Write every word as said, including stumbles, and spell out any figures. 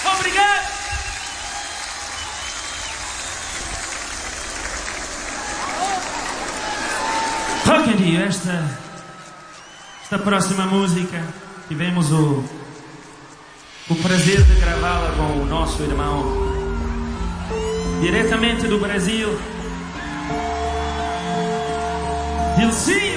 Obrigado! Toca, Dio, esta, esta próxima música tivemos o, o prazer de gravá-la com o nosso irmão diretamente do Brasil, Dilcinho.